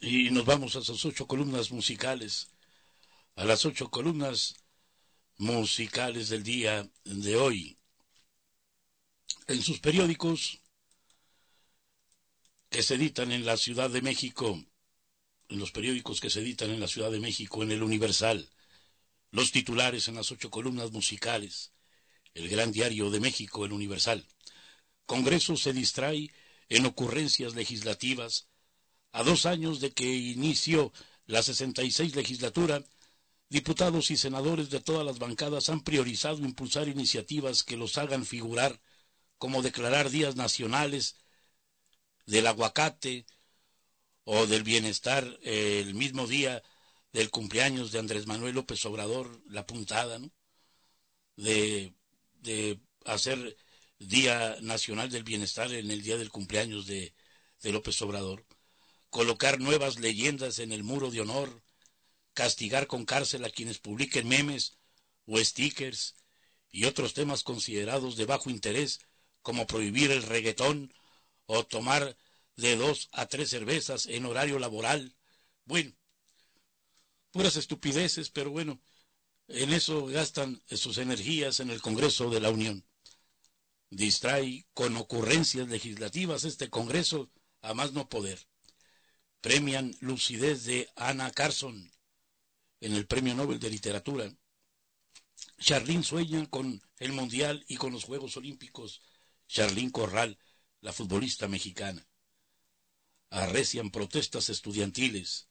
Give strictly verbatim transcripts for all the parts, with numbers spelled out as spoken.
Y nos vamos a esas ocho columnas musicales, a las ocho columnas musicales del día de hoy. En sus periódicos que se editan en la Ciudad de México, en los periódicos que se editan en la Ciudad de México, en el Universal, los titulares en las ocho columnas musicales, el Gran Diario de México, el Universal. Congreso se distrae en ocurrencias legislativas. A dos años de que inició la sesenta y seis legislatura, diputados y senadores de todas las bancadas han priorizado impulsar iniciativas que los hagan figurar, como declarar días nacionales del aguacate o del bienestar eh, el mismo día del cumpleaños de Andrés Manuel López Obrador, la puntada, ¿no? De, de hacer Día Nacional del Bienestar en el día del cumpleaños de, de López Obrador, colocar nuevas leyendas en el muro de honor, castigar con cárcel a quienes publiquen memes o stickers y otros temas considerados de bajo interés, como prohibir el reggaetón o tomar de dos a tres cervezas en horario laboral. Bueno, puras estupideces, pero bueno, en eso gastan sus energías en el Congreso de la Unión. Distrae con ocurrencias legislativas este Congreso a más no poder. Premian lucidez de Anna Carson en el Premio Nobel de Literatura. Charlín sueña con el Mundial y con los Juegos Olímpicos. Charlín Corral, la futbolista mexicana. Arrecian protestas estudiantiles.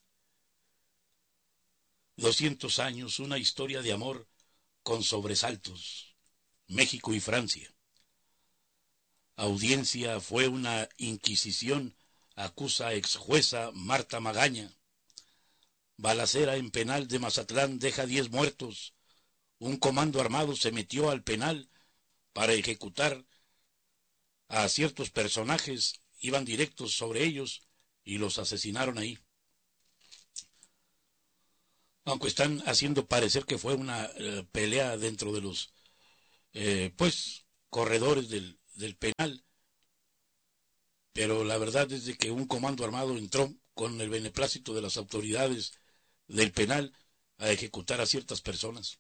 doscientos años, una historia de amor con sobresaltos. México y Francia. Audiencia fue una inquisición, acusa ex jueza Marta Magaña. Balacera en penal de Mazatlán deja diez muertos. Un comando armado se metió al penal para ejecutar a ciertos personajes, iban directos sobre ellos y los asesinaron ahí. Aunque están haciendo parecer que fue una eh, pelea dentro de los eh, pues corredores del, del penal, pero la verdad es de que un comando armado entró con el beneplácito de las autoridades del penal a ejecutar a ciertas personas.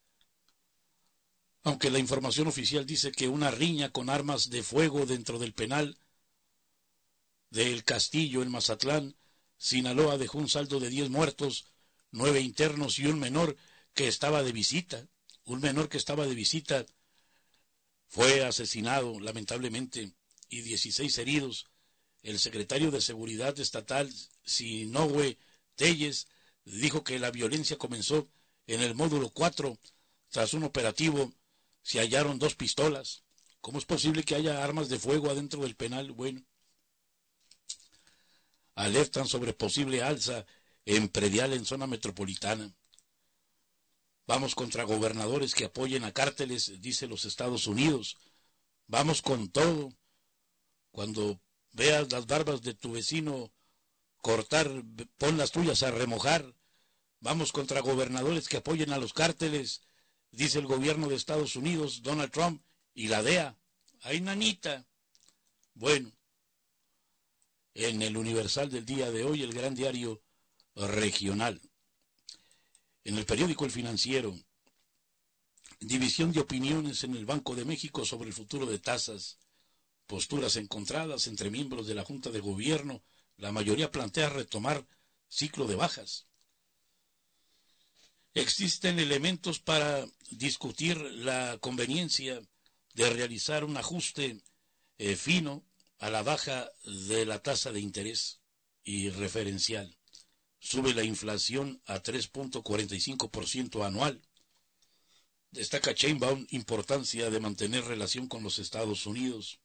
Aunque la información oficial dice que una riña con armas de fuego dentro del penal del Castillo en Mazatlán, Sinaloa, dejó un saldo de diez muertos, nueve internos y un menor que estaba de visita. Un menor que estaba de visita fue asesinado, lamentablemente, y dieciséis heridos. El secretario de Seguridad Estatal, Sinoue Telles, dijo que la violencia comenzó en el módulo cuatro. Tras un operativo se hallaron dos pistolas. ¿Cómo es posible que haya armas de fuego adentro del penal? Bueno. Alertan sobre posible alza en predial en zona metropolitana. Vamos contra gobernadores que apoyen a cárteles, dice los Estados Unidos. Vamos con todo. Cuando veas las barbas de tu vecino cortar, pon las tuyas a remojar. Vamos contra gobernadores que apoyen a los cárteles, dice el gobierno de Estados Unidos, Donald Trump y la D E A. ¡Ay, nanita! Bueno, en el Universal del día de hoy, el Gran Diario Regional. En el periódico El Financiero, división de opiniones en el Banco de México sobre el futuro de tasas, posturas encontradas entre miembros de la Junta de Gobierno. La mayoría plantea retomar ciclo de bajas. Existen elementos para discutir la conveniencia de realizar un ajuste eh, fino a la baja de la tasa de interés y referencial. Sube la inflación a tres punto cuarenta y cinco por ciento anual. Destaca Sheinbaum importancia de mantener relación con los Estados Unidos.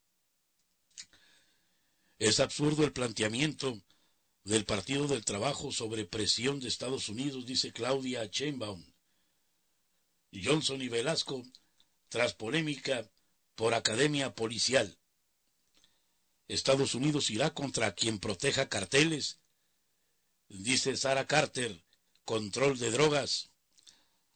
Es absurdo el planteamiento del Partido del Trabajo sobre presión de Estados Unidos, dice Claudia Sheinbaum. Johnson y Velasco, tras polémica por academia policial. Estados Unidos irá contra quien proteja carteles, dice Sara Carter. Control de drogas.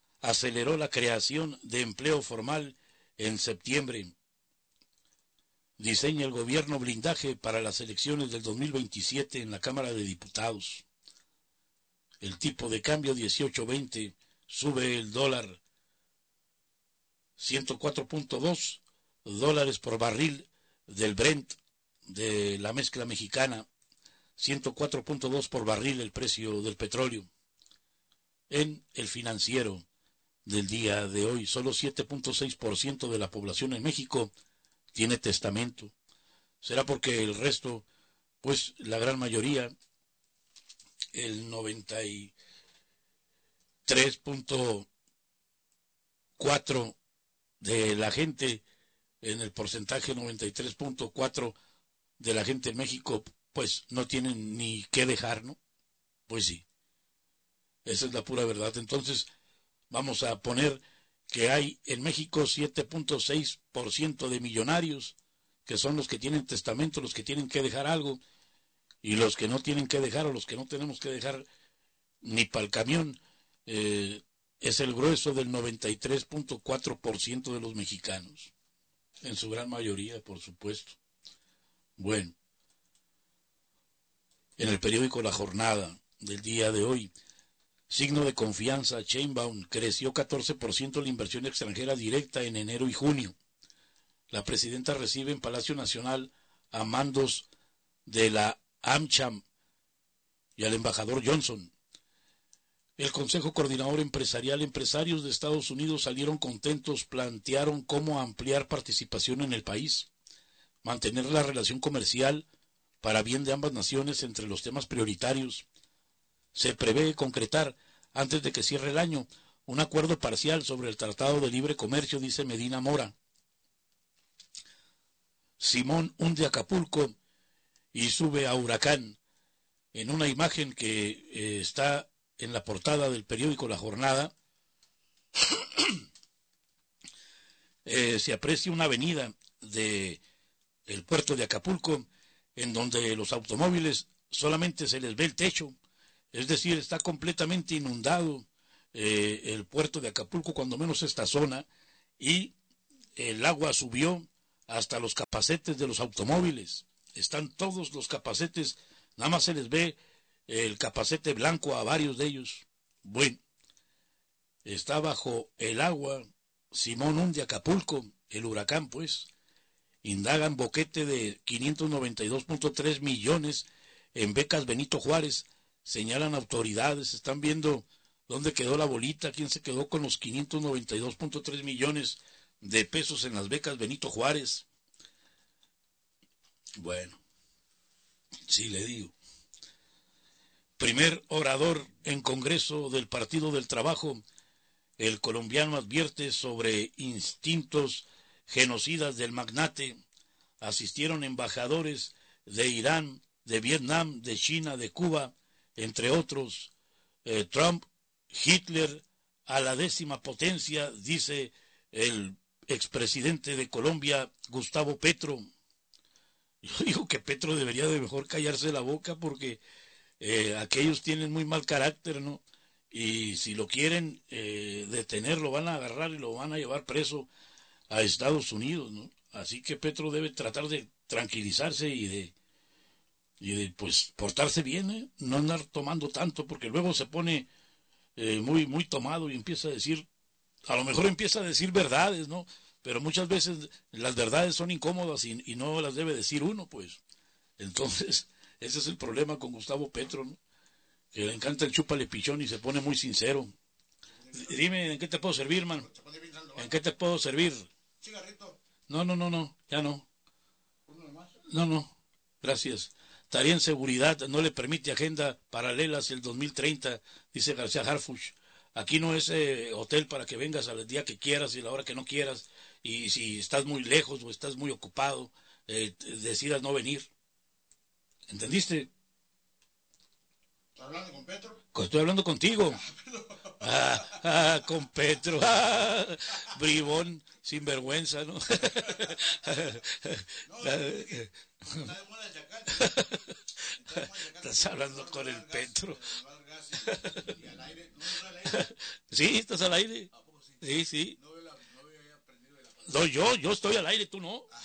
Aceleró la creación de empleo formal en septiembre. diseña el gobierno blindaje para las elecciones del dos mil veintisiete en la Cámara de Diputados. El tipo de cambio dieciocho veinte, sube el dólar ciento cuatro punto dos dólares por barril del Brent de la mezcla mexicana, ciento cuatro punto dos por barril el precio del petróleo. En el financiero del día de hoy, solo siete punto seis por ciento de la población en México tiene testamento. ¿Será porque el resto, pues la gran mayoría, el noventa y tres punto cuatro de la gente, en el porcentaje noventa y tres punto cuatro de la gente en México, pues no tienen ni qué dejar, ¿no? Pues sí, esa es la pura verdad. Entonces, vamos a poner que hay en México siete punto seis por ciento de millonarios, que son los que tienen testamento, los que tienen que dejar algo, y los que no tienen que dejar, o los que no tenemos que dejar ni para el camión, eh, es el grueso del noventa y tres punto cuatro por ciento de los mexicanos, en su gran mayoría, por supuesto. Bueno, en el periódico La Jornada del día de hoy, signo de confianza, Sheinbaum, creció catorce por ciento la inversión extranjera directa en enero y junio. La presidenta recibe en Palacio Nacional a mandos de la AmCham y al embajador Johnson. El Consejo Coordinador Empresarial, empresarios de Estados Unidos salieron contentos, plantearon cómo ampliar participación en el país, mantener la relación comercial para bien de ambas naciones entre los temas prioritarios. Se prevé concretar, antes de que cierre el año, un acuerdo parcial sobre el Tratado de Libre Comercio, dice Medina Mora. Simón hunde Acapulco y sube a huracán. En una imagen que eh, está en la portada del periódico La Jornada, eh, se aprecia una avenida de el puerto de Acapulco, en donde los automóviles solamente se les ve el techo, es decir, está completamente inundado eh, el puerto de Acapulco, cuando menos esta zona, y el agua subió hasta los capacetes de los automóviles. Están todos los capacetes, nada más se les ve el capacete blanco a varios de ellos. Bueno, está bajo el agua. Simón hunde Acapulco, el huracán, pues. Indagan boquete de quinientos noventa y dos punto tres millones en becas Benito Juárez. Señalan autoridades, están viendo dónde quedó la bolita, quién se quedó con los quinientos noventa y dos punto tres millones de pesos en las becas Benito Juárez. Bueno, sí le digo. Primer orador en Congreso del Partido del Trabajo, el colombiano advierte sobre instintos genocidas del magnate. Asistieron embajadores de Irán, de Vietnam, de China, de Cuba, entre otros. Eh, Trump, Hitler a la décima potencia, dice el expresidente de Colombia, Gustavo Petro. Yo digo que Petro debería de mejor callarse la boca, porque eh, aquellos tienen muy mal carácter, ¿no? Y si lo quieren eh, detener, lo van a agarrar y lo van a llevar preso a Estados Unidos, ¿no? Así que Petro debe tratar de tranquilizarse y de, y de pues, portarse bien, ¿eh? No andar tomando tanto, porque luego se pone eh, muy, muy tomado y empieza a decir, a lo mejor empieza a decir verdades, ¿no? Pero muchas veces las verdades son incómodas y, y no las debe decir uno, pues. Entonces, ese es el problema con Gustavo Petro, ¿no? Que le encanta el chúpale pichón y se pone muy sincero. Dime, ¿en qué te puedo servir, man? ¿En qué te puedo servir? ¿Cigarrito? No, no, no, no, ya no. No, no, gracias. Tarea en seguridad no le permite agenda paralela hacia el dos mil treinta, dice García Harfuch. Aquí no es eh, hotel para que vengas al día que quieras y a la hora que no quieras. Y si estás muy lejos o estás muy ocupado, eh, decidas no venir. ¿Entendiste? ¿Estás hablando con Petro? Estoy hablando contigo. Ah, ah, con Petro. Ah, bribón, sinvergüenza, ¿no? No, está de moda chacal. Estás hablando con el Petro. Y al aire, ¿no está al aire? Sí, estás al aire. ¿A poco sí? Sí, sí. No, la, no había aprendido de la palabra. No, yo, yo estoy al aire, tú no.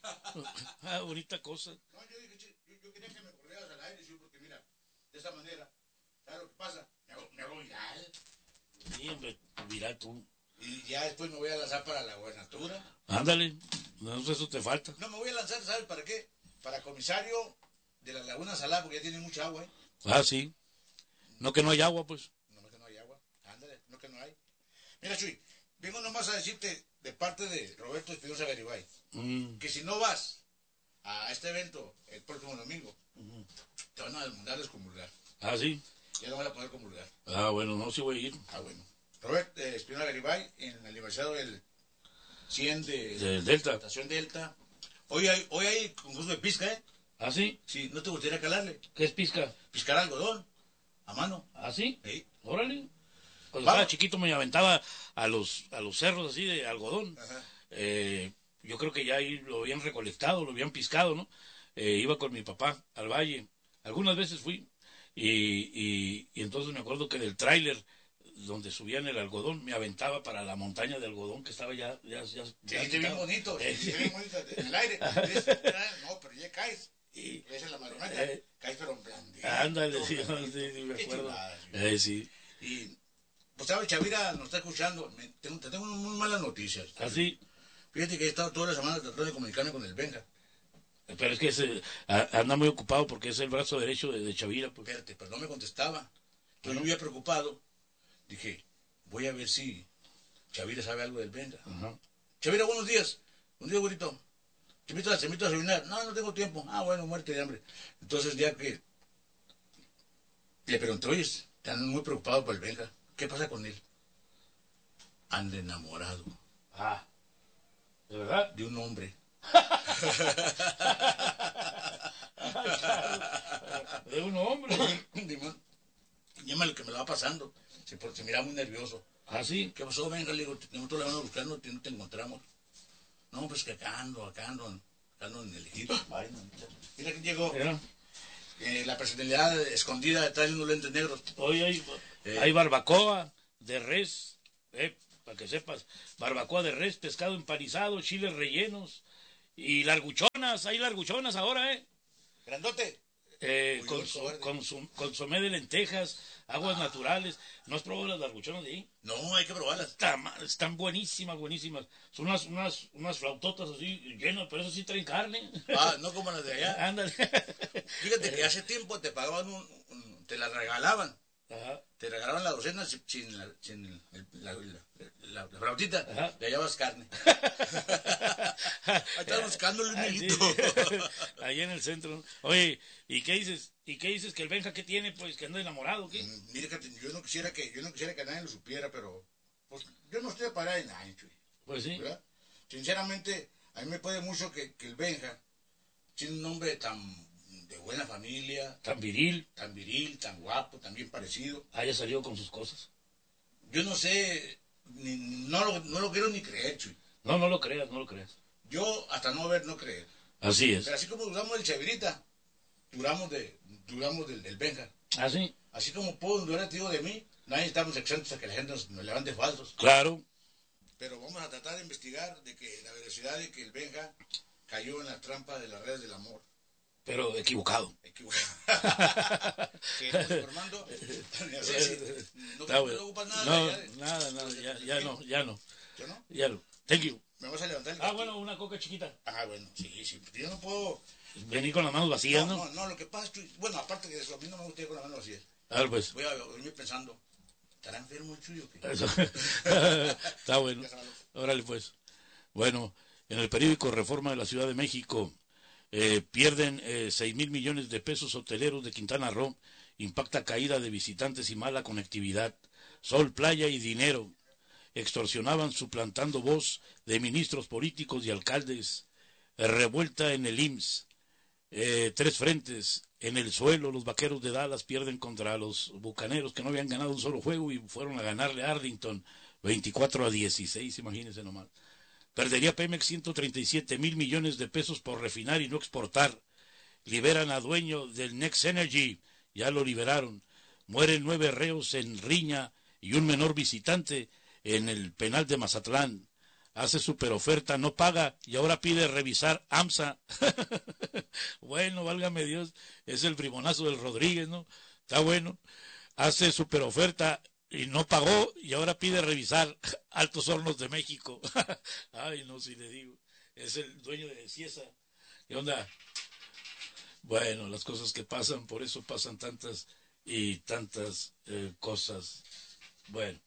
Ah, bonita cosa. No, yo dije, che, yo, yo quería que me corrieras al aire, sí, porque mira, de esa manera, ¿sabes lo que pasa? Me hago, me hago viral. Sí, hombre, mira tú. Y ya después me voy a lanzar para la gobernatura. Ándale, no sé, eso te falta. No, me voy a lanzar, ¿sabes para qué? Para comisario de la Laguna Salada, porque ya tiene mucha agua, ¿eh? Ah, sí. No que no hay agua, pues. No, no que no hay agua. Ándale, no que no hay. Mira, Chuy, vengo nomás a decirte de parte de Roberto Espinosa Garibay, Mm. que si no vas a este evento el próximo domingo, uh-huh, te van a mandar a descomulgar. Ah, sí. Ya no van a poder comulgar. Ah, bueno, no, sí voy a ir. Ah, bueno. Roberto eh, Espinosa Garibay, en el aniversario del cien de, de Delta. Estación Delta. Hoy hay, hoy hay concurso de pizca, ¿eh? ¿Ah, sí? Sí, ¿no te gustaría calarle? ¿Qué es pizca? Piscar algodón, a mano. ¿Ah, sí? Sí. Órale. Cuando Vamos. estaba chiquito me aventaba a los, a los cerros así de algodón. Eh, yo creo que ya ahí lo habían recolectado, lo habían piscado, ¿no? Eh, iba con mi papá al valle. Algunas veces fui. Y, y, y entonces me acuerdo que del tráiler donde subían el algodón, me aventaba para la montaña de algodón que estaba ya... ya, ya, Sí, ya sí, bien bonito, eh, sí, bien bonito, en el aire. No, pero ya caes. Y ves en la marometa, eh, caes pero en blandito. Ándale, sí, sí, sí, me acuerdo. Chulada, eh, sí. Y, pues, ¿sabes? Chavira nos está escuchando. Me, tengo, te tengo muy malas noticias. ¿Ah, sí? Fíjate que he estado toda la semana tratando de comunicarme con el Benja. Pero es que ese, anda muy ocupado porque es el brazo derecho de, de Chavira. Pues. Espérate, pero no me contestaba. Entonces yo me había preocupado. Dije, voy a ver si Chavira sabe algo del Benja. Uh-huh. Chavira, buenos días. Buenos días, güerito. ¿Te invito, a, ¿Te invito a desayunar? No, no tengo tiempo. Ah, bueno, muerte de hambre. Entonces ya que le pregunté, oye, están muy preocupados por el Benja. ¿Qué pasa con él? Anda enamorado. Ah, ¿de verdad? De un hombre. De un hombre. Llámale que me lo va pasando. Se, se mira muy nervioso. ¿Ah, sí? ¿Qué pasó? Venga, le digo, nosotros la vamos buscando, no te encontramos. No, pues que acá ando, acá ando, acá ando en el ejido. Mira que llegó. Eh, la personalidad escondida detrás de unos lentes negros. Hoy hay, eh, hay barbacoa de res, eh, para que sepas. Barbacoa de res, pescado empanizado, chiles rellenos y larguchonas. Hay larguchonas ahora, ¿eh? Grandote. Eh, consum, consum, consomé de lentejas, aguas ah. naturales. ¿No has probado las larguchonas de ahí? No, hay que probarlas. Están, están buenísimas, buenísimas. Son unas, unas, unas flautotas así llenas, pero eso sí traen carne. Ah, no como las de allá. Ándale. Fíjate que hace tiempo te pagaban un, un te las regalaban. Ajá. Te regalaban la docena sin, sin, la, sin el, la, la, la, la flautita. Ajá. Le hallabas carne. Ahí estás buscándole un hilito. Sí. Ahí en el centro. Oye, ¿y qué dices? ¿Y qué dices que el Benja que tiene? Pues que anda enamorado, ¿qué? Mm, mire, yo no quisiera que yo no quisiera que nadie lo supiera, pero pues yo no estoy para de nadie, Chuy. Pues sí. ¿Verdad? Sinceramente, a mí me puede mucho que, que el Benja tiene un nombre tan de buena familia, tan viril, tan viril, tan guapo, tan bien parecido. Haya salido con sus cosas. Yo no sé, ni, no, lo, no lo quiero ni creer, Chuy. No, no lo creas, no lo creas. Yo hasta no ver, no creer. Así es. Pero así como duramos el Chavirita, duramos de, duramos del, del Benja. ¿Ah, sí? Así como puedo durar, tío, de mí, nadie estamos exentos a que la gente nos, nos levante falsos. Claro. Pero vamos a tratar de investigar de que la veracidad de que el Benja cayó en la trampa de las redes del amor. Pero equivocado. Equivocado. ¿Qué estamos informando? No te bueno. preocupas nada. No, ya, nada, nada, ya, ya no, ya no. ¿Yo no? Ya no. Thank you. ¿Me vas a levantar el Ah, bueno, una coca chiquita. Ah, bueno, sí, sí. Yo no puedo... Venir con las manos vacías, ¿no? No, no, no, lo que pasa es que... Bueno, aparte de eso, a mí no me gusta ir con las manos vacías. A ver, pues. Voy a irme pensando, ¿estará enfermo el Chuy o qué? Eso. Está bueno. Órale, pues. Bueno, en el periódico Reforma de la Ciudad de México... Eh, pierden eh, seis mil millones de pesos hoteleros de Quintana Roo, impacta caída de visitantes y mala conectividad, sol, playa y dinero, extorsionaban suplantando voz de ministros políticos y alcaldes, eh, revuelta en el I M S S, eh, tres frentes, en el suelo los vaqueros de Dallas pierden contra los bucaneros que no habían ganado un solo juego y fueron a ganarle a Arlington veinticuatro a dieciséis, imagínense nomás. Perdería Pemex ciento treinta y siete mil millones de pesos por refinar y no exportar. Liberan a dueño del Next Energy. Ya lo liberaron. Mueren nueve reos en riña y un menor visitante en el penal de Mazatlán. hace super oferta, no paga y ahora pide revisar AMSA. Bueno, válgame Dios, es el brimonazo del Rodríguez, ¿no? Está bueno. Hace super oferta y no pagó y ahora pide revisar Altos Hornos de México. Ay, no, si le digo, es el dueño de Ciesa. ¿Qué onda? Bueno, las cosas que pasan, por eso pasan tantas y tantas eh, cosas. Bueno.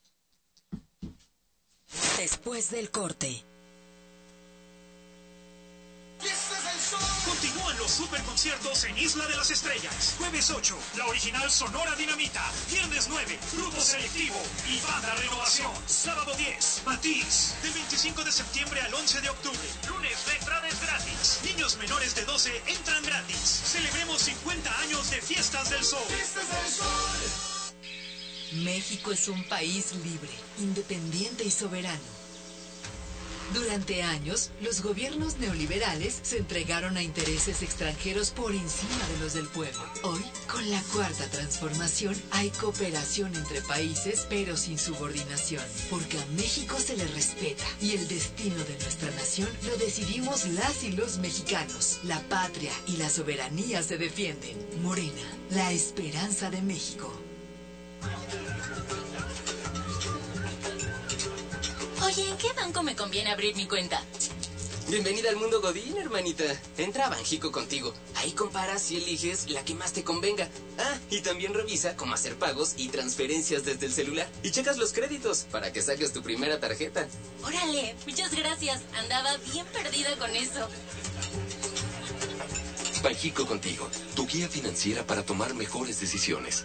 Después del corte. Continúan los superconciertos en Isla de las Estrellas. Jueves ocho, la original Sonora Dinamita. Viernes nueve, Grupo Selectivo y Banda Renovación. Sábado diez, Matiz. Del veinticinco de septiembre al once de octubre. Lunes de entradas gratis. Niños menores de doce entran gratis. Celebremos cincuenta años de Fiestas del Sol. Fiestas del Sol. México es un país libre, independiente y soberano. Durante años, los gobiernos neoliberales se entregaron a intereses extranjeros por encima de los del pueblo. Hoy, con la cuarta transformación, hay cooperación entre países, pero sin subordinación. Porque a México se le respeta y el destino de nuestra nación lo decidimos las y los mexicanos. La patria y la soberanía se defienden. Morena, la esperanza de México. Oye, ¿en qué banco me conviene abrir mi cuenta? Bienvenida al mundo Godín, hermanita. Entra a Banjico contigo. Ahí comparas y eliges la que más te convenga. Ah, y también revisa cómo hacer pagos y transferencias desde el celular. Y checas los créditos para que saques tu primera tarjeta. Órale, muchas gracias. Andaba bien perdida con eso. Banjico contigo, tu guía financiera para tomar mejores decisiones.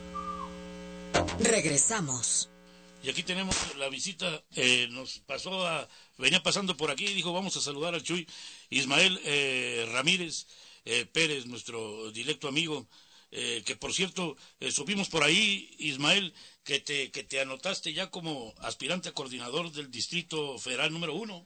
Regresamos. Y aquí tenemos la visita, eh, nos pasó a, venía pasando por aquí y dijo, vamos a saludar al Chuy. Ismael eh, Ramírez eh, Pérez, nuestro directo amigo, eh, que por cierto, eh, supimos por ahí, Ismael, que te, que te anotaste ya como aspirante a coordinador del Distrito Federal número uno.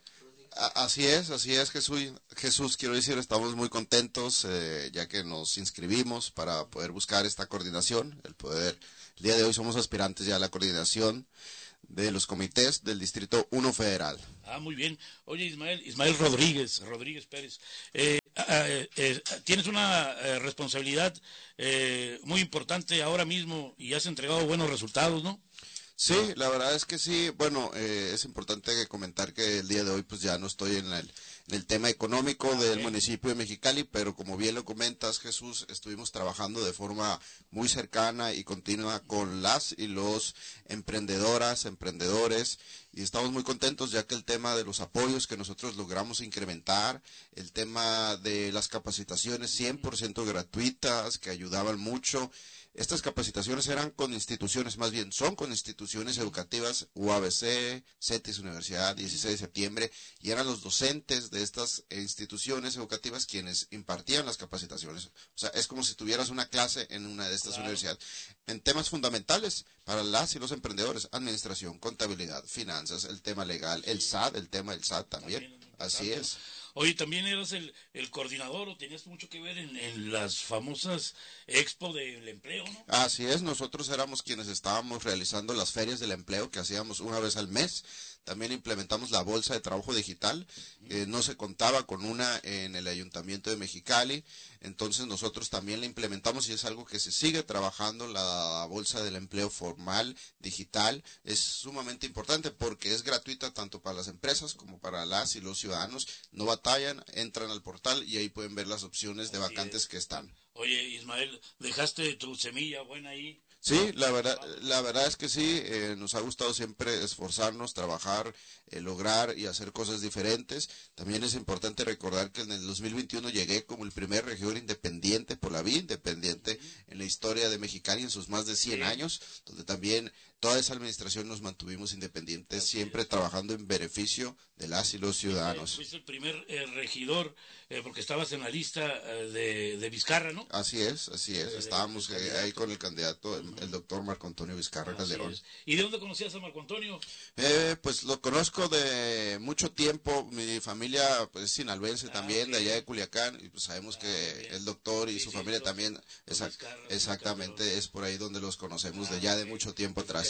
Así es, así es, Jesús, Jesús, quiero decir, estamos muy contentos, eh, ya que nos inscribimos para poder buscar esta coordinación, el poder, el día de hoy somos aspirantes ya a la coordinación de los comités del Distrito uno Federal. Ah, muy bien. Oye, Ismael, Ismael Rodríguez, Rodríguez Pérez, eh, eh, eh, tienes una eh, responsabilidad eh, muy importante ahora mismo y has entregado buenos resultados, ¿no? Sí, la verdad es que sí. Bueno, eh, es importante comentar que el día de hoy pues ya no estoy en el, en el tema económico del municipio de Mexicali, pero como bien lo comentas, Jesús, estuvimos trabajando de forma muy cercana y continua con las y los emprendedoras, emprendedores, y estamos muy contentos ya que el tema de los apoyos que nosotros logramos incrementar, el tema de las capacitaciones cien por ciento gratuitas que ayudaban mucho. Estas capacitaciones eran con instituciones, más bien son con instituciones educativas, U A B C, CETIS, Universidad dieciséis de septiembre, y eran los docentes de estas instituciones educativas quienes impartían las capacitaciones. O sea, es como si tuvieras una clase en una de estas claro. universidades, en temas fundamentales para las y los emprendedores, administración, contabilidad, finanzas, el tema legal, el S A T, el tema del S A T también, también así es. Oye, también eras el, el coordinador o tenías mucho que ver en, en las famosas expo del empleo, ¿no? Así es, nosotros éramos quienes estábamos realizando las ferias del empleo que hacíamos una vez al mes. También implementamos la bolsa de trabajo digital, eh, no se contaba con una en el Ayuntamiento de Mexicali, entonces nosotros también la implementamos y es algo que se sigue trabajando, la bolsa del empleo formal, digital, es sumamente importante porque es gratuita tanto para las empresas como para las y los ciudadanos, no batallan, entran al portal y ahí pueden ver las opciones de vacantes que están. Oye, Ismael, dejaste tu semilla buena ahí. Sí, la verdad, la verdad es que sí, eh, nos ha gustado siempre esforzarnos, trabajar, eh, lograr y hacer cosas diferentes. También es importante recordar que en el dos mil veintiuno llegué como el primer regidor independiente por la vía independiente en la historia de Mexicali en sus más de cien años, donde también toda esa administración nos mantuvimos independientes, siempre trabajando en beneficio de las y los ciudadanos. Fuiste el primer eh, regidor, eh, porque estabas en la lista eh, de, de Vizcarra, ¿no? Así es, así es, estábamos eh, ahí con el candidato, el, el doctor Marco Antonio Vizcarra Calderón. ¿Y de dónde conocías a Marco Antonio? Eh, pues lo conozco de mucho tiempo, mi familia pues es sinaloense ah, también, okay. de allá de Culiacán, y pues sabemos ah, que bien. el doctor y sí, su sí, familia los, también, los exact, Vizcarra, exactamente, Vizcarra. Es por ahí donde los conocemos ah, de ya de okay. mucho tiempo atrás.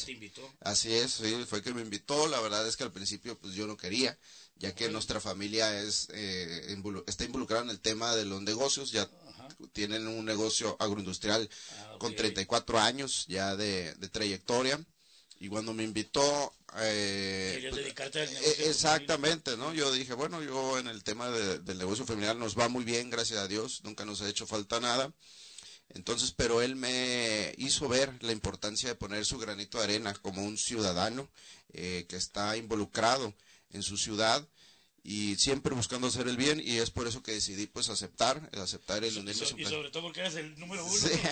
Ella te invitó. Así es, sí, fue que me invitó. La verdad es que al principio pues yo no quería, ya que nuestra familia es eh, involu está involucrada en el tema de los negocios. Ya Ajá. tienen un negocio agroindustrial ah, okay. con treinta y cuatro años ya de, de trayectoria. Y cuando me invitó... Eh, ¿Querías dedicarte al negocio? Exactamente, ¿no? Yo dije, bueno, yo en el tema de, del negocio familiar nos va muy bien, gracias a Dios, nunca nos ha hecho falta nada. Entonces, pero él me hizo ver la importancia de poner su granito de arena como un ciudadano eh, que está involucrado en su ciudad y siempre buscando hacer el bien, y es por eso que decidí pues aceptar, aceptar el unirme. Y, y sobre todo porque eres el número uno. Sí.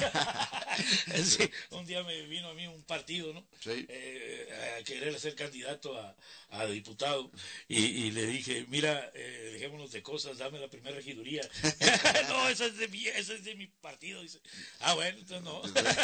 Sí, un día me vino a mí un partido, ¿no? Sí. Eh, a querer ser candidato a, a diputado, y, y le dije, mira, eh, dejémonos de cosas, dame la primera regiduría. No, esa es de mi, esa es de mi partido, dice. Ah, bueno, entonces no.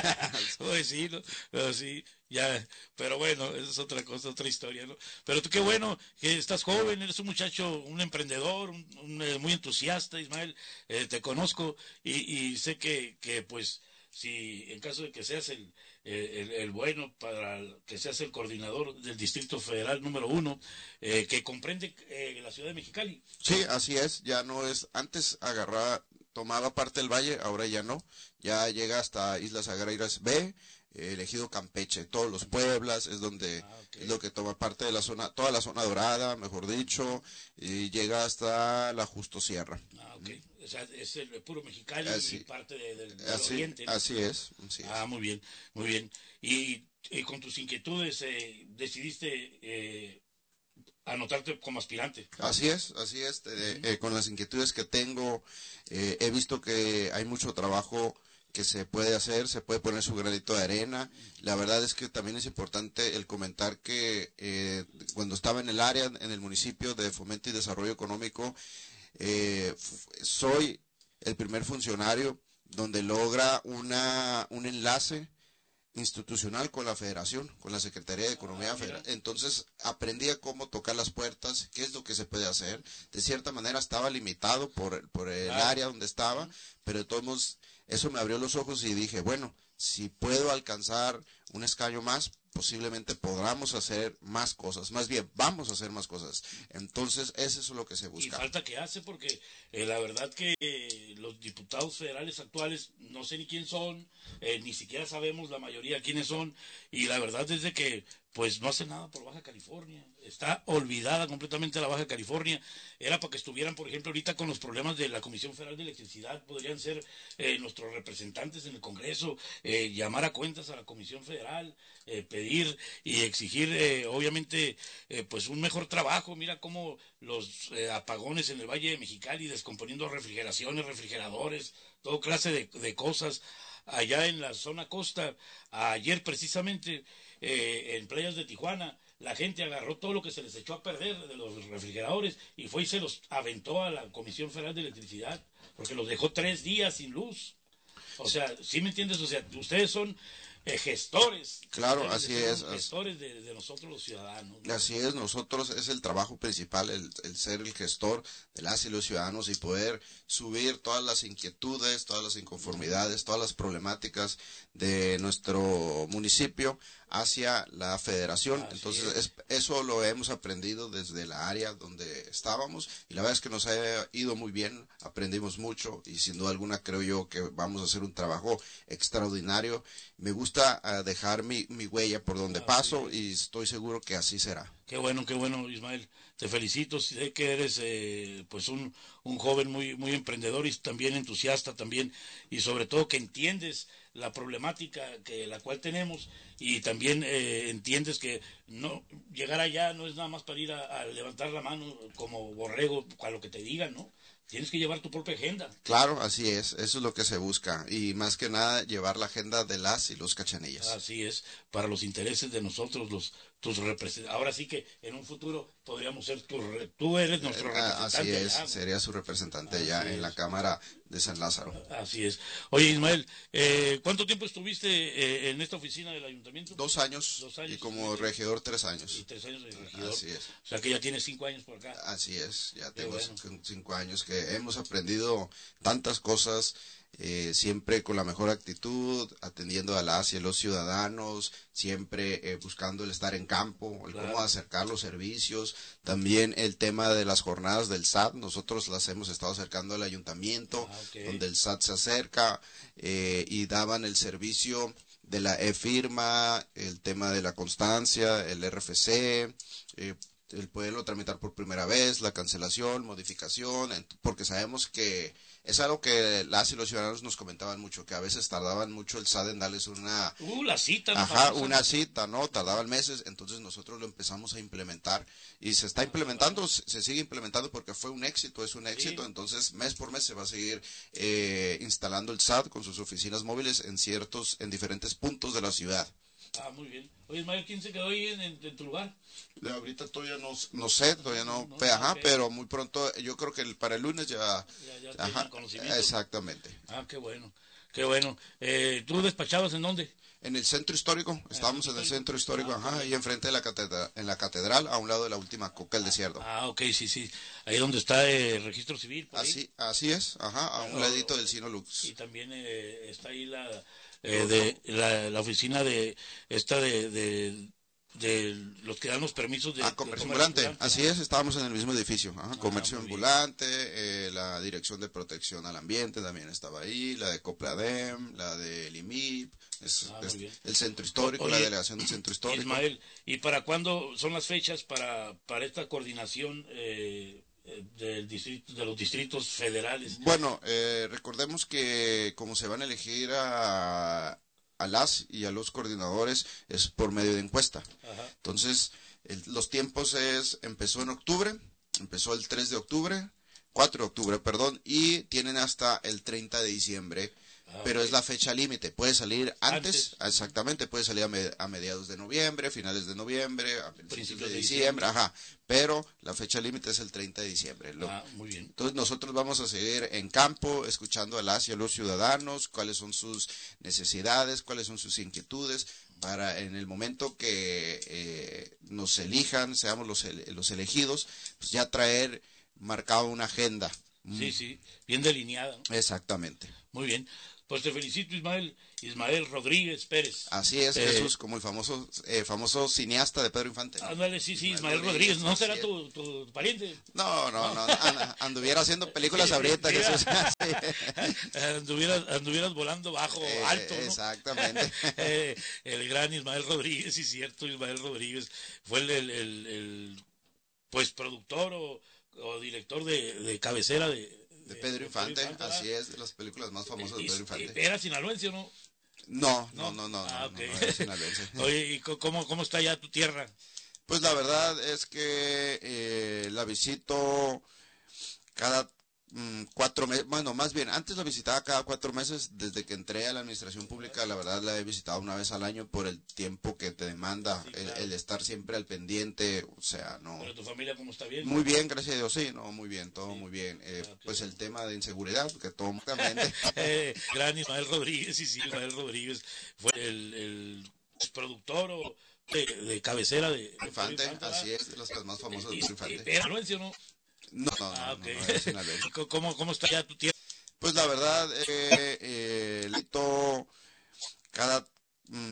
Pues sí, ¿no? Pero sí, ya, pero bueno, esa es otra cosa, otra historia, ¿no? Pero tú qué bueno que estás joven, eres un muchacho, un emprendedor, un, un, eh, muy entusiasta, Ismael, eh, te conozco, y, y sé que, que pues, si en caso de que seas el, el, el bueno, para que seas el coordinador del Distrito Federal número uno, eh, que comprende eh, la ciudad de Mexicali. Sí, así es, ya no es, antes agarraba, tomaba parte del valle, ahora ya no, ya llega hasta Islas Agrairas B, eh, elegido Campeche, todos los Pueblas, es donde ah, okay. es lo que toma parte de la zona, toda la zona dorada, mejor dicho, y llega hasta la Justo Sierra. Ah, ok. O sea, es el puro Mexicali así, y parte de, de, del así, oriente, ¿no? Así es, así es. Ah, muy bien, muy bien. Y, y con tus inquietudes eh, decidiste eh, anotarte como aspirante. Así es, así es. Eh, eh, con las inquietudes que tengo, eh, he visto que hay mucho trabajo que se puede hacer, se puede poner su granito de arena. La verdad es que también es importante el comentar que eh, cuando estaba en el área, en el municipio de Fomento y Desarrollo Económico, eh, soy el primer funcionario donde logra una un enlace institucional con la Federación, con la Secretaría de Economía ah, Federal. Entonces aprendí a cómo tocar las puertas, qué es lo que se puede hacer. De cierta manera estaba limitado por, por el ah, área donde estaba, pero de todos modos eso me abrió los ojos y dije, bueno, si puedo alcanzar un escaño más, posiblemente podamos hacer más cosas, más bien vamos a hacer más cosas. Entonces eso es lo que se busca. Y falta que hace, porque eh, la verdad que eh, los diputados federales actuales no sé ni quién son, eh, ni siquiera sabemos la mayoría quiénes son, y la verdad es de que pues no hace nada por Baja California, está olvidada completamente la Baja California. Era para que estuvieran, por ejemplo, ahorita con los problemas de la Comisión Federal de Electricidad, podrían ser eh, nuestros representantes en el Congreso, eh, llamar a cuentas a la Comisión Federal, eh, pedir y exigir, eh, obviamente, eh, pues un mejor trabajo. Mira cómo los eh, apagones en el Valle de Mexicali, descomponiendo refrigeraciones, refrigeradores, todo clase de, de cosas. Allá en la zona costa, ayer precisamente, eh, en playas de Tijuana, la gente agarró todo lo que se les echó a perder de los refrigeradores y fue y se los aventó a la Comisión Federal de Electricidad, porque los dejó tres días sin luz. O sea, ¿sí me entiendes? O sea, ustedes son eh, gestores. Claro, así es. Gestores de, de nosotros los ciudadanos, ¿no? Así es, nosotros es el trabajo principal, el, el ser el gestor de las y los ciudadanos y poder subir todas las inquietudes, todas las inconformidades, todas las problemáticas de nuestro municipio hacia la federación. Así Entonces es. Es, eso lo hemos aprendido desde la área donde estábamos y la verdad es que nos ha ido muy bien, aprendimos mucho y sin duda alguna creo yo que vamos a hacer un trabajo extraordinario. Me gusta uh, dejar mi, mi huella por donde ah, paso sí. y estoy seguro que así será. Qué bueno, qué bueno, Ismael. Te felicito. Sé que eres eh, pues un, un joven muy muy emprendedor y también entusiasta también, y sobre todo que entiendes la problemática que la cual tenemos y también eh, entiendes que no llegar allá no es nada más para ir a, a levantar la mano como borrego a lo que te digan, ¿no? Tienes que llevar tu propia agenda. Claro, así es, eso es lo que se busca y más que nada llevar la agenda de las y los cachanillas. Así es, para los intereses de nosotros, los tus representantes. Ahora sí que en un futuro podríamos ser tu, tú eres nuestro representante. Así es, allá, sería su representante ya en la Cámara de San Lázaro. Así es. Oye, Ismael, eh, ¿cuánto tiempo estuviste eh, en esta oficina del ayuntamiento? Dos años, Dos años y como y, regidor tres años. Y tres años de regidor. Así es. O sea que ya tienes cinco años por acá. Así es, ya tengo bueno. cinco años que hemos aprendido tantas cosas. eh, siempre con la mejor actitud, atendiendo a las y a los ciudadanos, siempre eh, buscando el estar en campo, el Claro. cómo acercar los servicios, también el tema de las jornadas del S A T, nosotros las hemos estado acercando al ayuntamiento, Ah, ok. donde el S A T se acerca eh, y daban el servicio de la e-firma, el tema de la constancia, el R F C, eh, el poderlo tramitar por primera vez, la cancelación, modificación, ent- porque sabemos que es algo que las y los ciudadanos nos comentaban mucho, que a veces tardaban mucho el S A D en darles una, Uh, la cita. ¿no? ajá, Famosa. una cita, ¿no? Tardaban meses, entonces nosotros lo empezamos a implementar y se está implementando, se se sigue implementando porque fue un éxito, es un éxito, Sí. entonces mes por mes se va a seguir eh, instalando el S A D con sus oficinas móviles en ciertos, en diferentes puntos de la ciudad. Ah, muy bien. Oye, Ismael, ¿quién se quedó ahí en, en- en tu lugar? De ahorita todavía no, no sé, todavía no, No, pe- ajá, ok. pero muy pronto, yo creo que el- para el lunes ya, Ya, ya ajá, tienen conocimiento. exactamente. Ah, qué bueno. Qué bueno. Eh, ¿Tú despachabas en dónde? En el centro histórico, estábamos en el centro histórico, Ah, ajá, muy ahí enfrente de la catedral, en la catedral, a un lado de la última coca del desierto. Ah, ok, sí, sí. Ahí donde está el registro civil. por ahí. Así, así es, ajá, a un Bueno, ladito del Cino Lux. Y también eh, está ahí la, eh, de, la, la oficina de esta de, de, de los que dan los permisos de, Ah, de comercio ambulante, así ¿no? es, estábamos en el mismo edificio, ajá, comercio muy bien. ambulante, eh, la dirección de protección al ambiente también estaba ahí, la de Copladem, la del I M I P, es, Ah, muy es- bien. el centro histórico, Oye, la delegación del centro histórico. Ismael, ¿y para cuándo son las fechas para, para esta coordinación eh, eh, del distrito, de los distritos federales? Bueno, eh, recordemos que como se van a elegir a, a las y a los coordinadores es por medio de encuesta. Ajá. Entonces, el- los tiempos es, empezó en octubre, empezó el tres de octubre, cuatro de octubre, perdón, y tienen hasta el treinta de diciembre, Ah, pero ok. es la fecha límite, puede salir antes, Antes. exactamente, puede salir a, me- a mediados de noviembre, finales de noviembre, a principios Principios de de diciembre, ajá, pero la fecha límite es el treinta de diciembre. Lo- Ah, muy bien. entonces nosotros vamos a seguir en campo, escuchando a las y a los ciudadanos, cuáles son sus necesidades, cuáles son sus inquietudes, para en el momento que eh, nos elijan, seamos los, ele- los elegidos, pues ya traer marcada una agenda. Sí, sí, bien delineada. ¿no? Exactamente. Muy bien. Pues te felicito, Ismael. Ismael Rodríguez Pérez. Así es, Eh, Jesús, como el famoso eh, famoso cineasta de Pedro Infante. ¿no? Ándale, sí, sí, Ismael Ismael Rodríguez. ¿No así será es. tu, tu pariente? No, no, no, and- anduviera haciendo películas Sí, ahorita, mira. Jesús. Sí. anduvieras, anduvieras volando bajo, Eh, alto, ¿no? exactamente. Eh, el gran Ismael Rodríguez, sí, cierto, Ismael Rodríguez fue el, el, el- el, pues productor o, o director de, de cabecera de, De Pedro Infante, ¿verdad? así es, de las películas más famosas de Y- Pedro y- Infante. ¿Era sinaloense o no? No, no, no, no, Ah, no, ok. no, no, era sinaloense. Oye, ¿y co- cómo, cómo está ya tu tierra? Pues la verdad es que eh, la visito cada mm, cuatro meses, bueno, más bien, antes la visitaba cada cuatro meses, desde que entré a la administración pública, la verdad la he visitado una vez al año por el tiempo que te demanda, Sí, el, claro. el estar siempre al pendiente, o sea, no. ¿Pero tu familia cómo está bien? Muy bien, gracias a Dios, sí, no, muy bien, todo muy bien. Eh, Ah, qué pues bueno. el tema de inseguridad, que todo exactamente. Eh, gran Ismael Rodríguez, sí, sí, Ismael Rodríguez fue el, el productor o de, de cabecera de, de Pedro Infante, ¿verdad? así es, de las más famosas de Y- Pedro y- Infante. ¿Era sinaloense o no? No, no, no, Ah, no, ok. no, era sinaloense. ¿Y co- ¿Cómo, ¿Cómo está ya tu tierra? Pues la verdad, eh, eh, lito cada